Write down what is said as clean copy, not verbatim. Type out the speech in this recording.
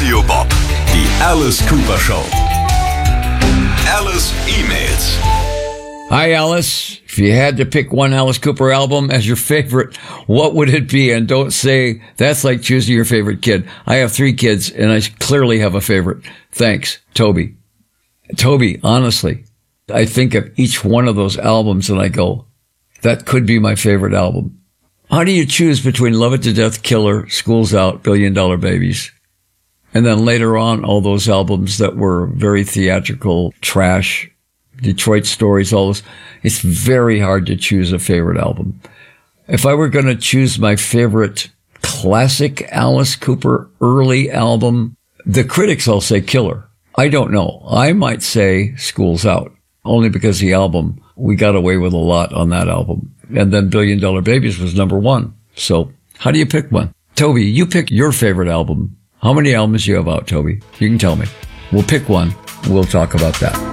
Radio Bob. Die Alice Cooper Show. Alice E-Mails. Hi, Alice. If you had to pick one Alice Cooper album as your favorite, what would it be? And don't say that's like choosing your favorite kid. I have 3 kids, and I clearly have a favorite. Thanks, Toby. Toby, honestly, I think of each one of those albums, and I go, that could be my favorite album. How do you choose between Love It to Death, Killer, School's Out, $1 Billion Babies? And then later on, all those albums that were very theatrical, trash, Detroit Stories, all those. It's very hard to choose a favorite album. If I were going to choose my favorite classic Alice Cooper early album, the critics all say Killer. I don't know. I might say School's Out, only because the album, we got away with a lot on that album. And then $1 Billion Babies was number 1. So how do you pick one? Toby, you pick your favorite album. How many albums do you have out, Toby? You can tell me. We'll pick one. We'll talk about that.